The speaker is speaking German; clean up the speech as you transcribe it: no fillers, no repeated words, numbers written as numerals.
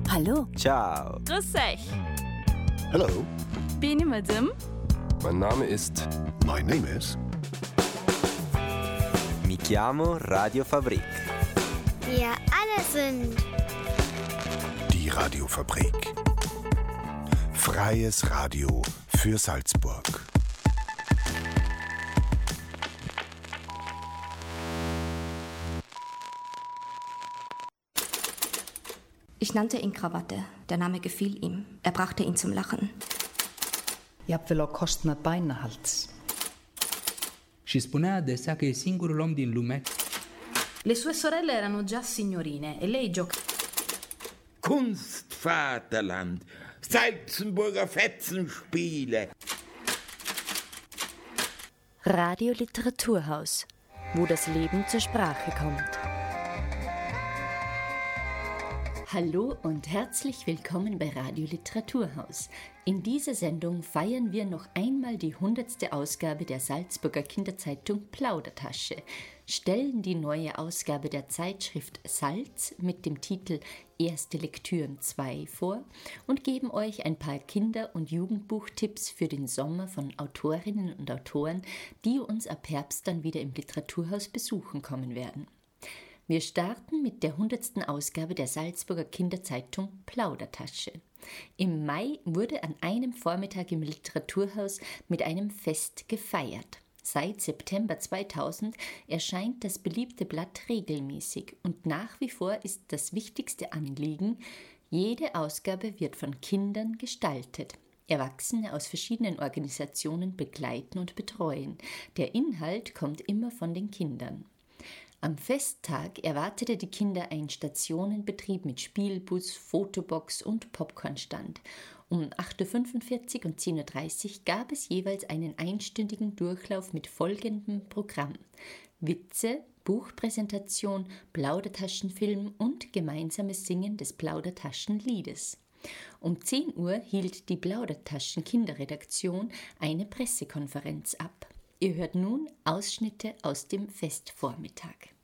Hallo. Ciao. Grüß euch. Hello. Bin ich Madame? Mein Name ist... My name is... Mi chiamo Radio Fabrik. Wir alle sind Die Radiofabrik. Freies Radio für Salzburg. Ich nannte ihn Krawatte. Der Name gefiel ihm. Er brachte ihn zum Lachen. Jafnvel á kostnað bænahalds. Și spunea adesea că e singurul om din lume. Le sue sorelle erano già signorine e lei giocava. Kunstvaterland, Salzenburger Fetzenspiele. Radio Literaturhaus, wo das Leben zur Sprache kommt. Hallo und herzlich willkommen bei Radio Literaturhaus. In dieser Sendung feiern wir noch einmal die 100. Ausgabe der Salzburger Kinderzeitung Plaudertasche, stellen die neue Ausgabe der Zeitschrift Salz mit dem Titel Erste Lektüren 2 vor und geben euch ein paar Kinder- und Jugendbuchtipps für den Sommer von Autorinnen und Autoren, die uns ab Herbst dann wieder im Literaturhaus besuchen kommen werden. Wir starten mit der 100. Ausgabe der Salzburger Kinderzeitung Plaudertasche. Im Mai wurde an einem Vormittag im Literaturhaus mit einem Fest gefeiert. Seit September 2000 erscheint das beliebte Blatt regelmäßig und nach wie vor ist das wichtigste Anliegen, jede Ausgabe wird von Kindern gestaltet. Erwachsene aus verschiedenen Organisationen begleiten und betreuen. Der Inhalt kommt immer von den Kindern. Am Festtag erwartete die Kinder ein Stationenbetrieb mit Spielbus, Fotobox und Popcornstand. Um 8.45 Uhr und 10.30 Uhr gab es jeweils einen einstündigen Durchlauf mit folgendem Programm: Witze, Buchpräsentation, Plaudertaschenfilm und gemeinsames Singen des Plaudertaschenliedes. Um 10 Uhr hielt die Plaudertaschen-Kinderredaktion eine Pressekonferenz ab. Ihr hört nun Ausschnitte aus dem Festvormittag.